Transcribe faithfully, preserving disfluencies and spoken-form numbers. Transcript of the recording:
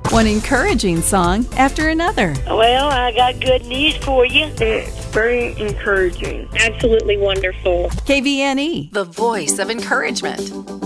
One encouraging song after another. Well, I got good news for you. It's very encouraging. Absolutely wonderful. K V N E, the voice of encouragement.